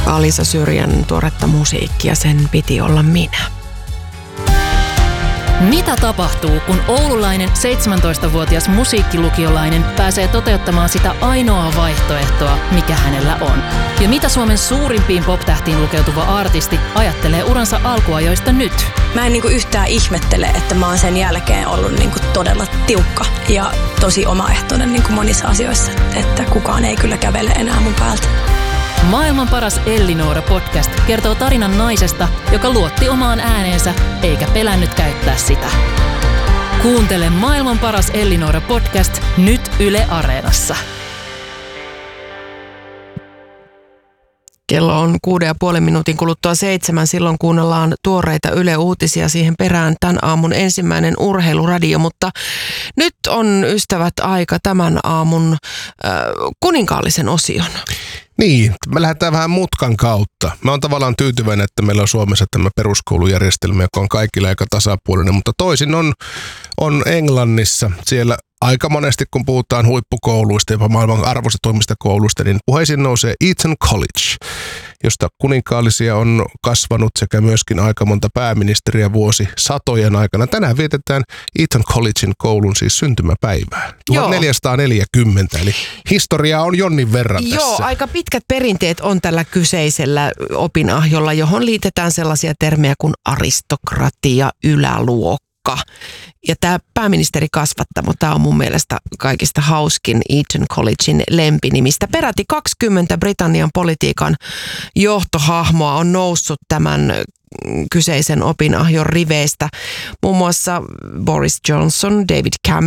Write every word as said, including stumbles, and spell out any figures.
Alisa Syrjän tuoretta musiikkia, sen piti olla minä. Mitä tapahtuu, kun oululainen seitsemäntoistavuotias musiikkilukiolainen pääsee toteuttamaan sitä ainoaa vaihtoehtoa, mikä hänellä on? Ja mitä Suomen suurimpiin pop-tähtiin lukeutuva artisti ajattelee uransa alkuajoista nyt? Mä en niinku yhtään ihmettele, että mä oon sen jälkeen ollut niinku todella tiukka ja tosi omaehtoinen niinku monissa asioissa, että kukaan ei kyllä kävele enää mun päältä. Maailman paras Ellinora-podcast kertoo tarinan naisesta, joka luotti omaan ääneensä eikä pelännyt käyttää sitä. Kuuntele Maailman paras Ellinora-podcast nyt Yle Areenassa. Kello on kuuden ja puolen minuutin kuluttua seitsemän. Silloin kuunnellaan tuoreita Yle Uutisia, siihen perään tämän aamun ensimmäinen urheiluradio. Mutta nyt on, ystävät, aika tämän aamun äh, kuninkaallisen osion. Niin, me lähdetään vähän mutkan kautta. Mä oon tavallaan tyytyväinen, että meillä on Suomessa tämä peruskoulujärjestelmä, joka on kaikilla aika tasapuolinen, mutta toisin on, on Englannissa. Siellä aika monesti, kun puhutaan huippukouluista, jopa maailman arvostetuimmista kouluista, niin puheisiin nousee Eton College, josta kuninkaallisia on kasvanut sekä myöskin aika monta pääministeriä vuosi satojen aikana. Tänään vietetään Eton Collegein koulun siis syntymäpäivää. tuhatneljäsataaneljäkymmentä, eli historiaa on jonnin verran tässä. Joo, aika pitkät perinteet on tällä kyseisellä opinahjolla, johon liitetään sellaisia termejä kuin aristokratia, yläluokka. Ja tämä pääministeri kasvattamo, tämä on mun mielestä kaikista hauskin Eton Collegein lempinimistä. Peräti kaksikymmentä Britannian politiikan johtohahmoa on noussut tämän kyseisen opinahjon riveistä. Muun muassa Boris Johnson, David Cameron,